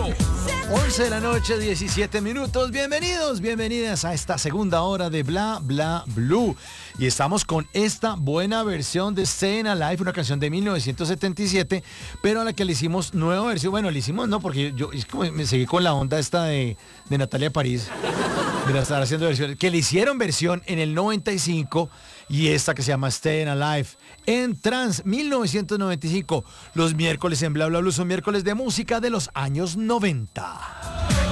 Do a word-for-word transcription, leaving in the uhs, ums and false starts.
once de la noche, diecisiete minutos. Bienvenidos, bienvenidas a esta segunda hora de Bla Bla Blue. Y estamos con esta buena versión de Stayin' Alive, una canción de mil novecientos setenta y siete, pero a la que le hicimos nueva versión. Bueno, le hicimos no, porque yo es como me seguí con la onda esta de, de Natalia París. De estar haciendo versiones, que le hicieron versión en el noventa y cinco, y esta que se llama Stayin' Alive en Trans mil novecientos noventa y cinco. Los miércoles en Bla Bla Blue son miércoles de música de los años noventa.